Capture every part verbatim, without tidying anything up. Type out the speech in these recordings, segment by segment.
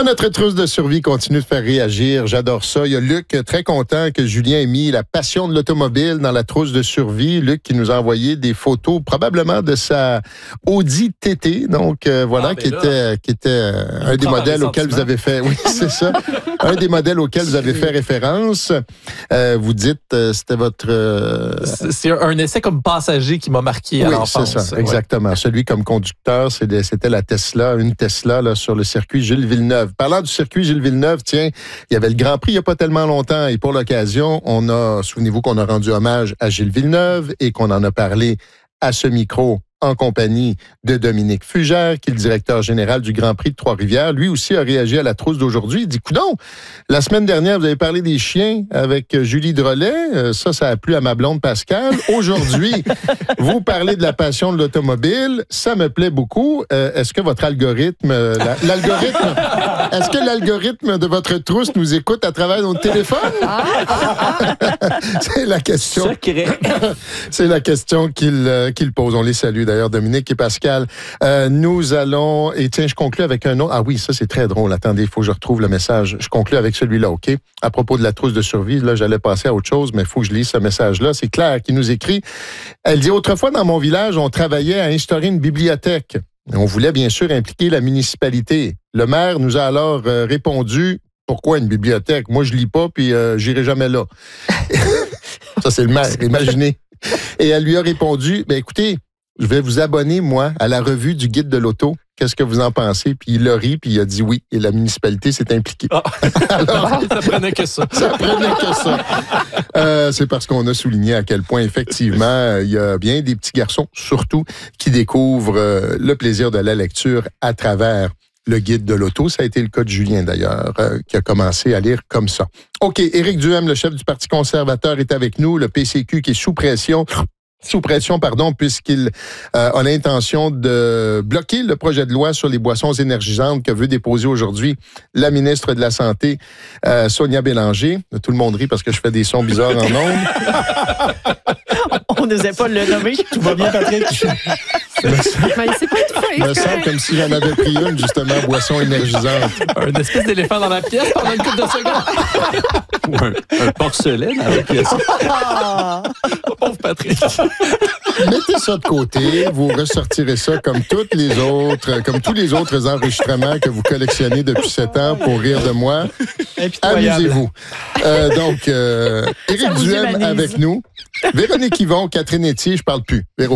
Ah, notre trousse de survie continue de faire réagir. J'adore ça. Il y a Luc, très content que Julien ait mis la passion de l'automobile dans la trousse de survie. Luc qui nous a envoyé des photos probablement de sa Audi T T. Donc, euh, voilà, ah, ben qui, était, qui était euh, un des modèles auxquels vous avez fait... Oui, c'est ça. Un des modèles auxquels vous avez fait référence. Euh, vous dites, euh, c'était votre... Euh... C'est, c'est un essai comme passager qui m'a marqué à oui, l'enfance. C'est ça, ouais. exactement. Celui comme conducteur, c'était la Tesla, une Tesla là, sur le circuit Gilles Villeneuve. Parlant du circuit Gilles Villeneuve, tiens, il y avait le Grand Prix il n'y a pas tellement longtemps et pour l'occasion, on a, souvenez-vous qu'on a rendu hommage à Gilles Villeneuve et qu'on en a parlé à ce micro en compagnie de Dominique Fugère, qui est le directeur général du Grand Prix de Trois-Rivières. Lui aussi a réagi à la trousse d'aujourd'hui. Il dit, coudonc, la semaine dernière, vous avez parlé des chiens avec Julie Drolet. Ça, ça a plu à ma blonde Pascal. Aujourd'hui, vous parlez de la passion de l'automobile. Ça me plaît beaucoup. Euh, est-ce que votre algorithme, la, l'algorithme, est-ce que l'algorithme de votre trousse nous écoute à travers notre téléphone? C'est la question. Secret. C'est la question qu'il, euh, qu'il pose. On les salue d'ailleurs, Dominique et Pascal. Euh, nous allons... Et tiens, je conclue avec un autre... Ah oui, ça, c'est très drôle. Attendez, il faut que je retrouve le message. Je conclue avec celui-là, OK? À propos de la trousse de survie, là, j'allais passer à autre chose, mais il faut que je lise ce message-là. C'est Claire qui nous écrit. Elle dit, autrefois, dans mon village, on travaillait à instaurer une bibliothèque. On voulait bien sûr impliquer la municipalité. Le maire nous a alors euh, répondu, pourquoi une bibliothèque? Moi, je lis pas, puis euh, j'irai jamais là. Ça, c'est le maire, imaginez. Et elle lui a répondu, ben écoutez, je vais vous abonner, moi, à la revue du Guide de l'auto. Qu'est-ce que vous en pensez? Puis il a ri, puis il a dit oui. Et la municipalité s'est impliquée. Ah. Alors, ça prenait que ça. Ça prenait que ça. Euh, c'est parce qu'on a souligné à quel point, effectivement, il y a bien des petits garçons, surtout, qui découvrent euh, le plaisir de la lecture à travers le Guide de l'auto. Ça a été le cas de Julien, d'ailleurs, euh, qui a commencé à lire comme ça. OK, Éric Duhem, le chef du Parti conservateur, est avec nous. Le P C Q qui est sous pression... sous pression, pardon, puisqu'il euh, a l'intention de bloquer le projet de loi sur les boissons énergisantes que veut déposer aujourd'hui la ministre de la Santé, euh, Sonia Bélanger. Tout le monde rit parce que je fais des sons bizarres en ondes. On n'osait pas le nommer. Tout va bien, Patrick? Mais c'est pas tout fait. Je me sens comme si j'en avais pris une, justement, boisson énergisante. Un espèce d'éléphant dans la pièce pendant une couple de secondes. Ou un, un porcelaine dans la pièce. Oh, pauvre Patrick. Mettez ça de côté, vous ressortirez ça comme toutes les autres, comme tous les autres enregistrements que vous collectionnez depuis sept ans pour rire de moi. Amusez-vous. Euh, donc, euh, Éric Duhem avec nous. Véronique Yvon, Catherine Etier, je parle plus. Véro.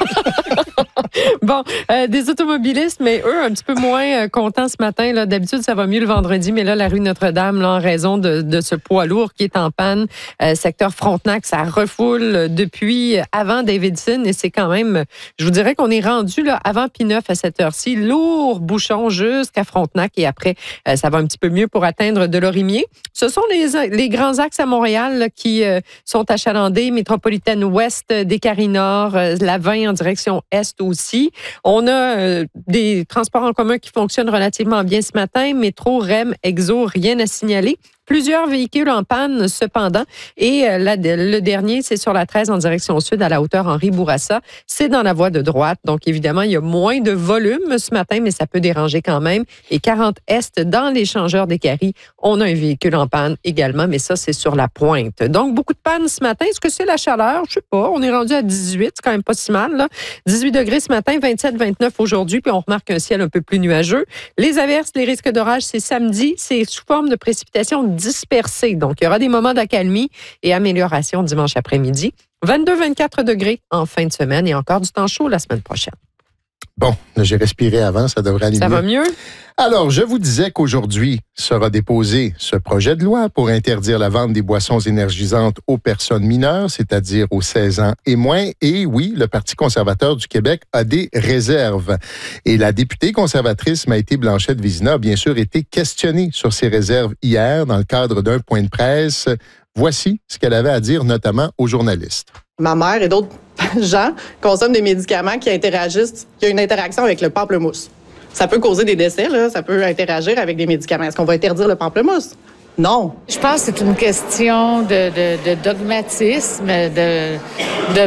Bon, euh, des automobilistes, mais eux, un petit peu moins euh, contents ce matin. Là. D'habitude, ça va mieux le vendredi, mais là, la rue Notre-Dame, là, en raison de, de ce poids lourd qui est en panne, euh, secteur Frontenac, ça refoule depuis avant Davidson et c'est quand même, je vous dirais qu'on est rendu là, avant P neuf à cette heure-ci, lourd bouchon jusqu'à Frontenac et après, euh, ça va un petit peu mieux pour atteindre Delorimier. Ce sont les, les grands axes à Montréal là, qui euh, sont achalandés, métropolitaine ouest, Descaries-Nord, euh, la vingt en direction est aussi. On a euh, des transports en commun qui fonctionnent relativement bien ce matin. Métro, R E M, Exo, rien à signaler. Plusieurs véhicules en panne, cependant. Et euh, la, le dernier, c'est sur la treize en direction sud, à la hauteur Henri Bourassa. C'est dans la voie de droite. Donc, évidemment, il y a moins de volume ce matin, mais ça peut déranger quand même. Et quarante Est, dans l'échangeur Descaries, on a un véhicule en panne également, mais ça, c'est sur la pointe. Donc, beaucoup de panne ce matin. Est-ce que c'est la chaleur? Je sais pas. On est rendu à dix-huit, c'est quand même pas si mal, là. dix-huit degrés ce matin, vingt-sept, vingt-neuf aujourd'hui, puis on remarque un ciel un peu plus nuageux. Les averses, les risques d'orage, c'est samedi. C'est sous forme de précipitations dispersées. Donc, il y aura des moments d'accalmie et amélioration dimanche après-midi. vingt-deux, vingt-quatre degrés en fin de semaine et encore du temps chaud la semaine prochaine. Bon, là, j'ai respiré avant, ça devrait aller mieux. Ça va mieux? Alors, je vous disais qu'aujourd'hui sera déposé ce projet de loi pour interdire la vente des boissons énergisantes aux personnes mineures, c'est-à-dire aux seize ans et moins. Et oui, le Parti conservateur du Québec a des réserves. Et la députée conservatrice Maïté Blanchette-Vézina a bien sûr été questionnée sur ces réserves hier dans le cadre d'un point de presse. Voici ce qu'elle avait à dire notamment aux journalistes. Ma mère et d'autres gens consomment des médicaments qui interagissent, qui ont une interaction avec le pamplemousse. Ça peut causer des décès, là. Ça peut interagir avec des médicaments. Est-ce qu'on va interdire le pamplemousse? Non. Je pense que c'est une question de, de, de dogmatisme, de, de